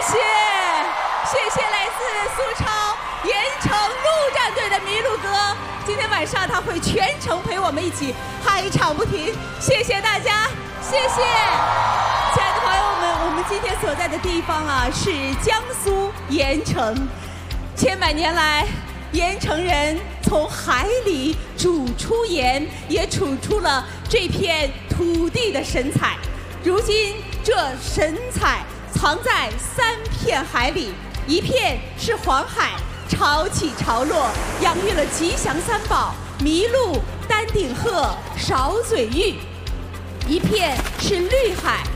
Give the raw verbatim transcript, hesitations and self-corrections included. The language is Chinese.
谢，谢谢来自苏超盐城陆战队的麋鹿哥，今天晚上他会全程陪我们一起嗨唱不停，谢谢大家，谢谢。亲爱的朋友们，我们今天所在的地方啊是江苏盐城，千百年来，盐城人从海里煮出盐，也煮出了这片土地的神采。如今，这神采藏在三片海里，一片是黄海，潮起潮落，养育了吉祥三宝麋鹿、丹顶鹤、少嘴玉；一片是绿海，